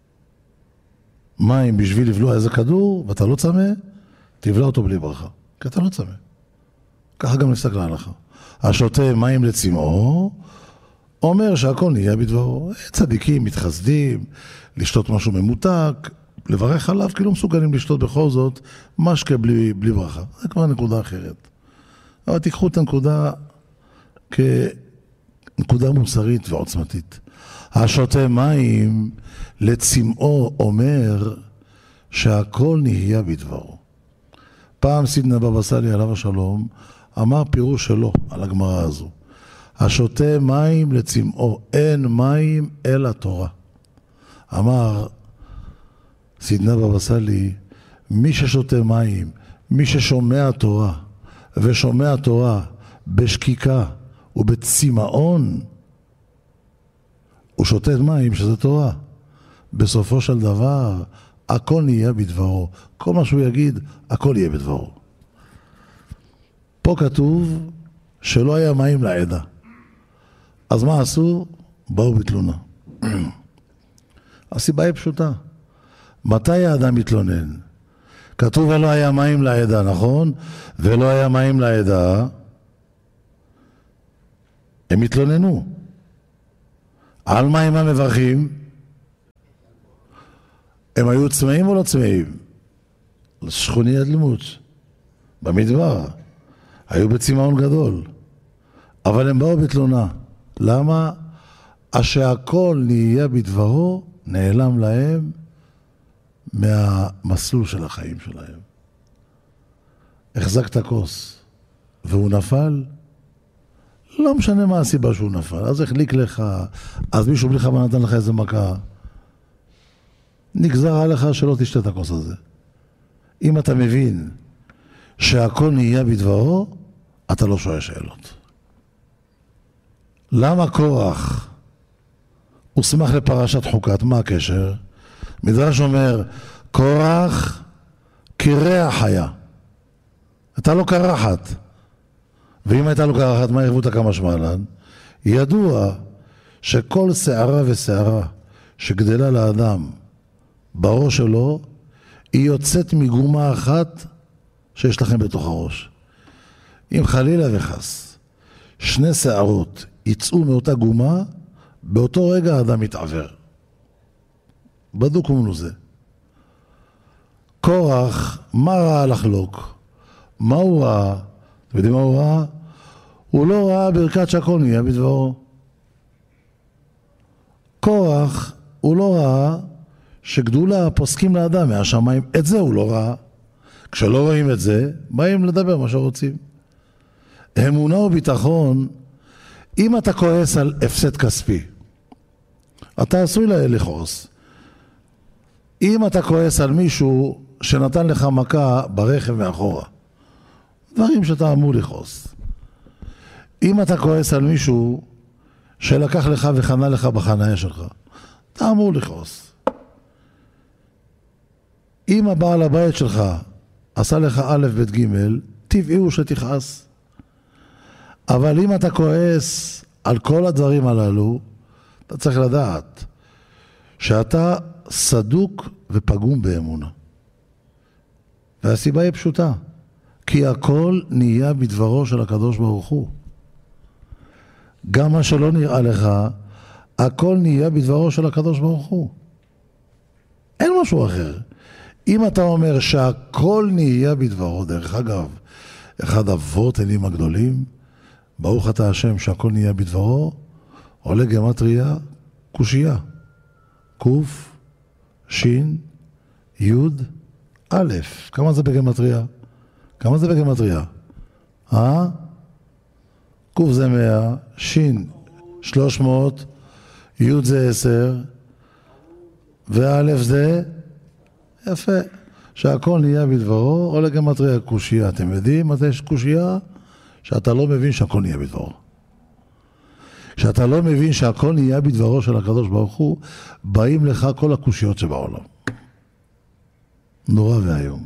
מים בשביל לבלוע איזה כדור, ואתה לא צמא, תבלע אותו בלי ברכה, כי אתה לא צמא. ככה גם נפסק להלכה. השותה מים לצמאו, אומר שהכל נהיה בדברו. צדיקים מתחסדים, לשתות משהו ממותק, לברך עליו, כי לא מסוגלים לשתות בכל זאת, משקה בלי, בלי ברכה. זה כבר נקודה אחרת. אבל תיקחו את הנקודה כנקודה מוסרית ועוצמתית. השותה מים לצמאו אומר שהכל נהיה בדברו. פעם סידנא בבא סאלי עליו השלום אמר פירוש שלו על הגמרא הזו. השותה מים לצמאו, אין מים אלא תורה. אמר סידנא בבא סאלי, מי ששותה מים, מי ששומע תורה ושומע תורה בשקיקה ובצמאון, הוא שותה מים שזה תורה. בסופו של דבר הכל נהיה בדברו. כל מה שהוא יגיד, הכל יהיה בדברו. פה כתוב שלא היה מים לעדה. אז מה עשו? באו בתלונה. הסיבה היא פשוטה. מתי האדם מתלונן? כתוב ולא היה מים לעדה, נכון? ולא היה מים לעדה. הם התלוננו. על מה הם המברכים? הם היו צמאים או לא צמאים? שכוני אדלמות. במדבר. היו בצמאון גדול. אבל הם באו בתלונה. למה? שהכל נהיה בדברו, נעלם להם מהמסלול של החיים שלהם. החזקת כוס, והוא נפל, לא משנה מה הסיבה שהוא נפל. אז החליק לך, אז מישהו בלי חמה נתן לך איזה מכה. נגזר עליך שלא תשתה את הכוס הזה. אם אתה מבין שהכל נהיה בדברו, אתה לא שואל שאלות. למה קורח הוסמך לפרשת חוקת? מה הקשר? מדרש אומר, קורח כריח היה. הייתה לו קרחת. ואם הייתה לו קרחת, מה ירבו אותה כמה שמעלן? ידוע שכל שערה ושערה שגדלה לאדם בראש שלו, היא יוצאת מגומה אחת שיש לכם בתוך הראש. אם חלילה וחס שני שערות יצאו מאותה גומה, באותו רגע האדם מתעבר. בדוק ממנו זה. קורח, מה ראה לחלוק? מה הוא ראה? אתם יודעים מה הוא ראה? הוא לא ראה ברכת שהכל נהיה בדברו. קורח, הוא לא ראה שגדולה פוסקים לאדם מהשמיים. את זה הוא לא ראה. כשלא רואים את זה, באים לדבר מה שרוצים. אמונה וביטחון, אם אתה כועס על הפסד כספי, אתה עשוי לכעוס. אם אתה כועס על מישהו שנתן לך מכה ברכב מאחורה, דברים שאתה אמור לכעוס. אם אתה כועס על מישהו שלקח לך וחנה לך בחניה שלך, אתה אמור לכעוס. אם הבעל הבית שלך עשה לך א' ב' ג', טבעי הוא שתכעס. אבל אם אתה כועס על כל הדברים הללו, אתה צריך לדעת שאתה סדוק ופגום באמונה. והסיבה היא פשוטה, כי הכל נהיה בדברו של הקדוש ברוך הוא. גם מה שלא נראה לך, הכל נהיה בדברו של הקדוש ברוך הוא. אין משהו אחר. אם אתה אומר שהכל נהיה בדברו, דרך אגב, אחד אבות אלים הגדולים, ברוך אתה השם שהכל נהיה בדברו, עולה גמטריה קושייה. קוף, שין, יוד, א'. כמה זה בגמטריה? כמה זה בגמטריה? אה? קוף זה מאה, שין שלוש מאות, יוד זה עשר, וא' זה יפה. שהכל נהיה בדברו, עולה גמטריה קושייה. אתם יודעים מה זה יש קושייה? שאתה לא מבין שהכל נהיה בדברו. שאתה לא מבין שהכל נהיה בדברו של הקדוש ברוך הוא, באים לך כל הקושיות שבעולם. נורא והיום.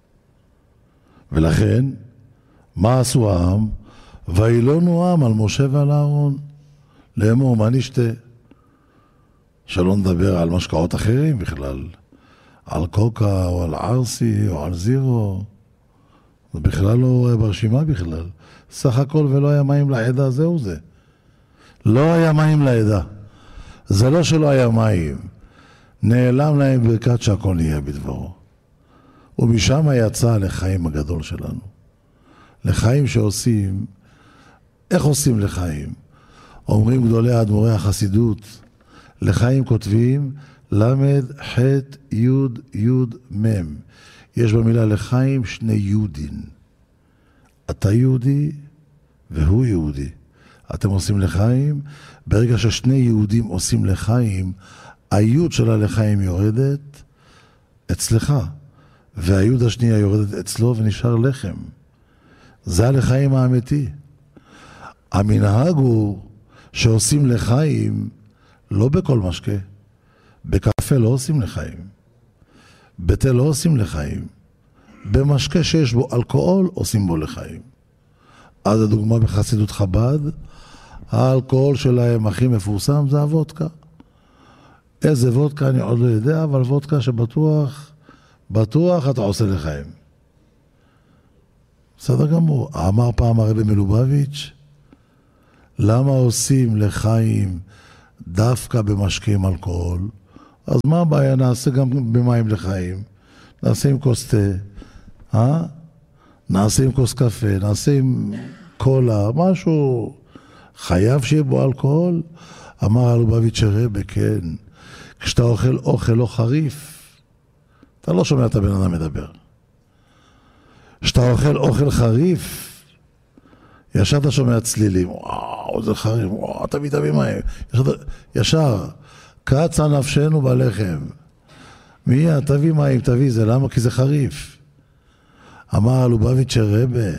ולכן, מה עשו העם? וילונו העם על משה ועל אהרון. לאמור, מה נשתה? שלא נדבר על משקאות אחרים בכלל. על קוקה או על ערסי או על זירו. זה בכלל לא ברשימה בכלל. סך הכל ולא היה מים לעדה, זהו זה. לא היה מים לעדה. זה לא שלא היה מים. נעלם להם ברכת שהכל נהיה בדברו. ומשם יצא לחיים הגדול שלנו. לחיים שעושים, איך עושים לחיים? אומרים גדולי האדמו"רי החסידות, לחיים כותבים למד ח' יוד יוד מם. יש במילה לחיים שני יודין. אתה יהודי והוא יהודי. אתם עושים לחיים, ברגע ששני יהודים עושים לחיים, היוד של הלחיים יורדת אצלך, והיוד השנייה יורדת אצלו ונשאר לחם. זה הלחיים האמיתי. המנהג הוא שעושים לחיים לא בכל משקה. בקפה לא עושים לחיים. בתה לא עושים לחיים. במשקה שיש בו אלכוהול עושים בו לחיים. אז הדוגמה בחסידות חב"ד, האלכוהול שלהם הכי מפורסם זה הוודקה. איזה וודקה אני עוד לא יודע, אבל וודקה שבטוח בטוח אתה עושה לחיים. בסדר גמור. אמר פעם הרבי מלובביץ', למה עושים לחיים דווקא במשקה עם אלכוהול? אז מה הבעיה? נעשה גם במים לחיים. נעשה עם כוס תה, אה? נעשה עם כוס קפה, נעשה עם קולה, משהו. חייב שיהיה בו אלכוהול? אמר הלובביץ' רבי, כן. כשאתה אוכל אוכל לא חריף, אתה לא שומע את הבן אדם מדבר. כשאתה אוכל אוכל חריף, ישר אתה שומע צלילים, וואו, זה חריף, וואו, תביא, תביא מים. ישר, ישר קצה נפשנו בלחם. מיד, תביא מים, תביא זה, למה? כי זה חריף. אמר הלובביץ' רבי,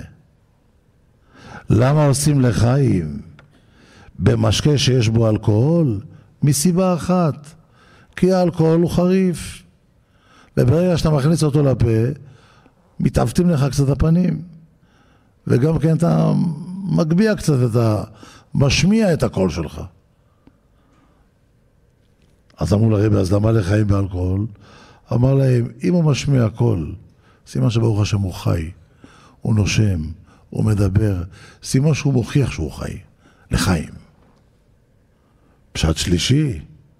למה עושים לחיים במשקה שיש בו אלכוהול? מסיבה אחת, כי האלכוהול הוא חריף. וברגע שאתה מכניס אותו לפה, מתעוותים לך קצת הפנים. וגם כן אתה מגביה קצת את ה... משמיע את הקול שלך. אז אמרו לרבי, אז למה לחיים באלכוהול? אמר להם, אם הוא משמיע קול, סימן שברוך השם הוא חי, הוא נושם, הוא מדבר, סימן שהוא מוכיח שהוא חי, לחיים. פשט שלישי,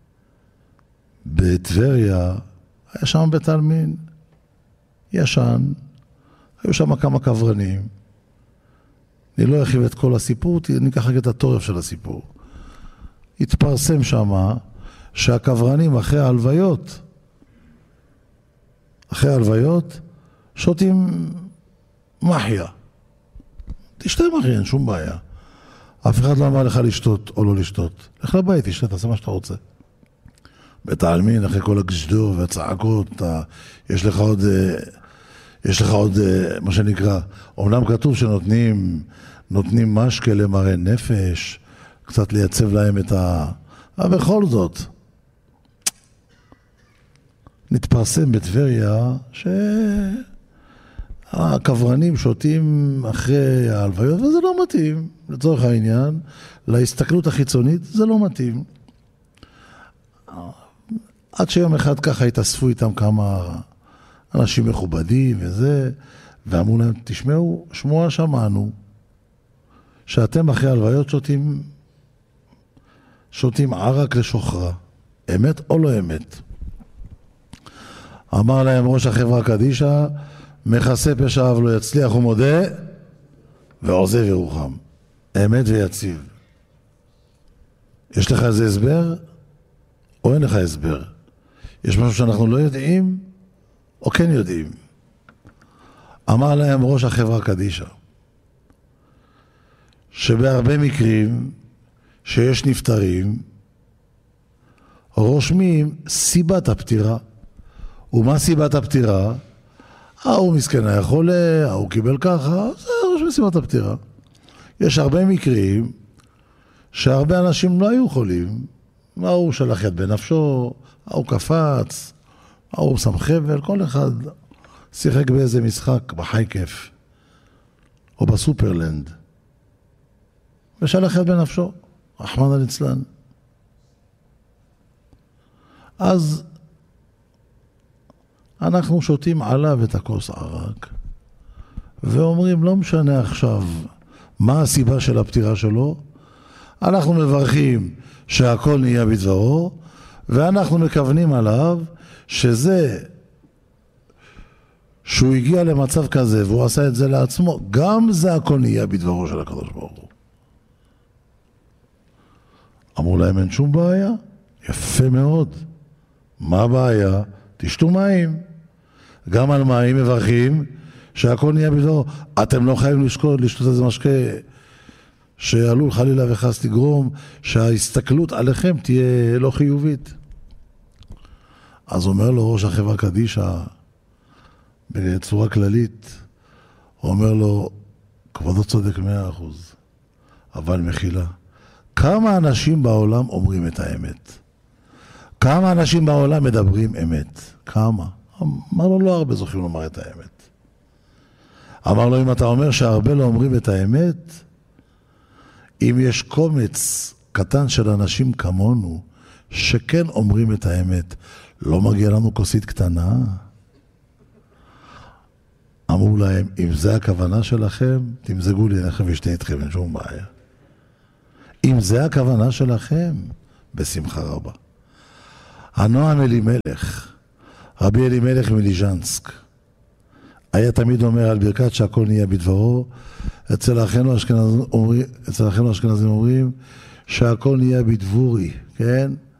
בטבריה, היה שם בית עלמין, ישן, היו שם כמה קברנים, אני לא ארחיב את כל הסיפור, אני אקח רק את התורף של הסיפור. התפרסם שם שהקברנים אחרי ההלוויות, אחרי ההלוויות, שותים מחיה. תשתה מחיה, אין שום בעיה. אף אחד לא אמר לך לשתות או לא לשתות. לך לבית, תשתה, תעשה מה שאתה רוצה. בית העלמין, אחרי כל הגשדור והצעקות, אתה, יש לך עוד, יש לך עוד, מה שנקרא, אומנם כתוב שנותנים, נותנים משקה למראה נפש, קצת לייצב להם את ה... אבל בכל זאת, נתפרסם בטבריה שהקברנים שותים אחרי ההלוויות, וזה לא מתאים, לצורך העניין, להסתכלות החיצונית, זה לא מתאים. עד שיום אחד ככה התאספו איתם כמה אנשים מכובדים וזה, ואמרו להם, תשמעו, שמוע שמענו, שאתם אחרי ההלוויות שותים, שותים ערק לשוחרה, אמת או לא אמת? אמר להם ראש החברה קדישה, מכסה פשעיו לא יצליח ומודה, ועוזב ירוחם. אמת ויציב. יש לך איזה הסבר? או אין לך הסבר? יש משהו שאנחנו לא יודעים, או כן יודעים? אמר להם ראש החברה קדישה, שבהרבה מקרים שיש נפטרים, רושמים סיבת הפטירה. ומה סיבת הפטירה? ההוא מסכן היה חולה, ההוא קיבל ככה, זה רושם סיבת הפטירה. יש הרבה מקרים שהרבה אנשים לא היו חולים, ההוא שלח יד בנפשו, ההוא קפץ, ההוא שם חבל, כל אחד שיחק באיזה משחק בחי כיף, או בסופרלנד, ושלח יד בנפשו, רחמנא ליצלן. אז אנחנו שותים עליו את הכוס ערק, ואומרים, לא משנה עכשיו מה הסיבה של הפטירה שלו, אנחנו מברכים שהכל נהיה בדברו, ואנחנו מכוונים עליו שזה, שהוא הגיע למצב כזה, והוא עשה את זה לעצמו, גם זה הכל נהיה בדברו של הקדוש ברוך הוא. אמרו להם, אין שום בעיה, יפה מאוד. מה הבעיה? תשתו מים. גם על מים מברכים שהכל נהיה בדברו. אתם לא חייבים לשקול, לשתות איזה משקה שעלול חלילה וחס לגרום שההסתכלות עליכם תהיה לא חיובית. אז אומר לו ראש החברה קדישה בצורה כללית, הוא אומר לו, כבודו צודק מאה אחוז, אבל מחילה. כמה אנשים בעולם אומרים את האמת? כמה אנשים בעולם מדברים אמת? כמה? אמר לו, לא הרבה זוכים לומר את האמת. אמר לו, אם אתה אומר שהרבה לא אומרים את האמת, אם יש קומץ קטן של אנשים כמונו, שכן אומרים את האמת, לא מגיע לנו כוסית קטנה? אמרו להם, אם זה הכוונה שלכם, תמזגו לי, אני אשתה איתכם, אין שום בעיה. אם זה הכוונה שלכם, בשמחה רבה. הנועם אלימלך, רבי אלימלך מליז'נסק, היה תמיד אומר על ברכת שהכל נהיה בדברו. אצל אחינו האשכנזים אומרים, אצל אחינו האשכנזים אומרים שהכל נהיה בדבורי, כן?